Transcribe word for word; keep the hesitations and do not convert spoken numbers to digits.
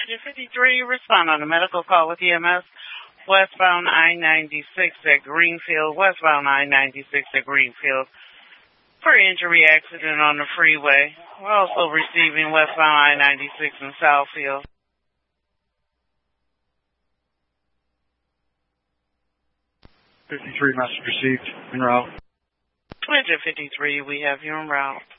fifty-three, respond on a medical call with E M S. Westbound I ninety-six at Greenfield. Westbound I ninety-six at Greenfield. For injury accident on the freeway. We're also receiving westbound I ninety-six in Southfield. fifty-three message received. En route. Winter fifty-three, we have you en route.